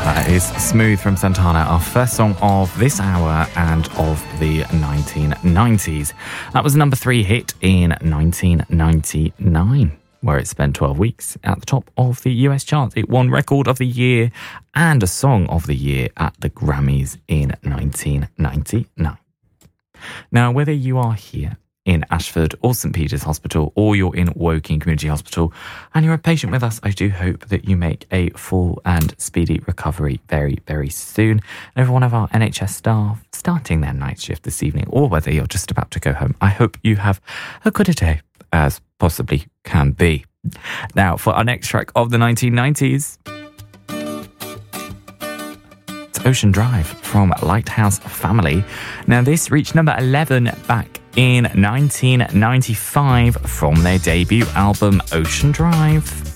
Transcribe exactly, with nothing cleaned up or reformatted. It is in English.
That is Smooth from Santana, our first song of this hour and of the nineteen nineties. That was a number three hit in nineteen ninety-nine, where it spent twelve weeks at the top of the U S charts. It won Record of the Year and a Song of the Year at the Grammys in nineteen ninety-nine. Now, whether you are here in Ashford or St Peter's Hospital, or you're in Woking Community Hospital and you're a patient with us, I do hope that you make a full and speedy recovery very, very soon. Every one of our N H S staff starting their night shift this evening, or whether you're just about to go home, I hope you have a good a day as possibly can be. Now, for our next track of the nineteen nineties, it's Ocean Drive from Lighthouse Family. Now, this reached number eleven back in nineteen ninety-five from their debut album Ocean Drive.